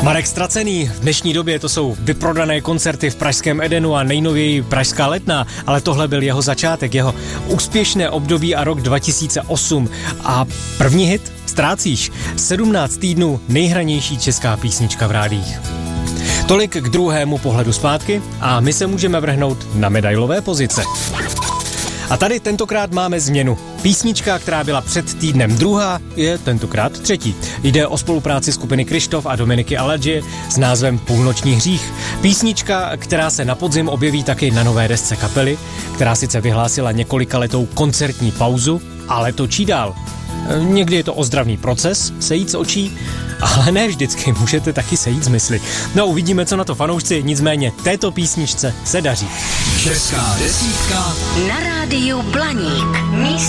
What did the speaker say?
Marek Ztracený, v dnešní době to jsou vyprodané koncerty v pražském Edenu a nejnověji Pražská Letná, ale tohle byl jeho začátek, jeho úspěšné období a rok 2008. A první hit Ztrácíš, 17 týdnů nejhranější česká písnička v rádiích. Tolik k druhému pohledu zpátky a my se můžeme vrhnout na medailové pozice. A tady tentokrát máme změnu. Písnička, která byla před týdnem druhá, je tentokrát třetí. Jde o spolupráci skupiny Kryštof a Dominiky Aladži s názvem Půlnoční hřích. Písnička, která se na podzim objeví taky na nové desce kapely, která sice vyhlásila několikaletou koncertní pauzu, ale točí dál. Někdy je to ozdravný proces, sejít z očí, ale ne vždycky, můžete taky sejít z mysli. No uvidíme, co na to fanoušci, nicméně této písničce se daří. Česká desítka na rádiu Blaník.